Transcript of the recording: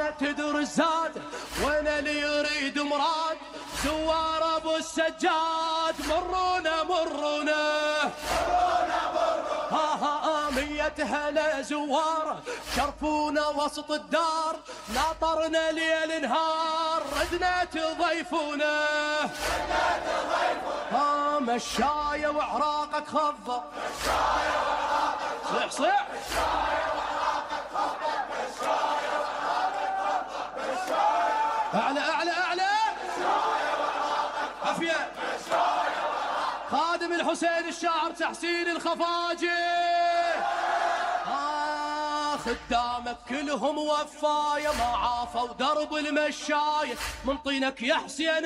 ما تدري الزاد وين اللي يريد مراد. زوار ابو السجاد مرونا مرونا ها 100 هلا زوار شرفونا وسط الدار. ناطرنا ليل نهار ردنا تضيفونا. مشاية وعراقك خضر صيح صيح. اعلى اعلى اعلى عافية. خادم الحسين الشاعر تحسين الخفاجي. خدامك كلهم وفاية ما عافوا درب المشاية من طينك يا حسين.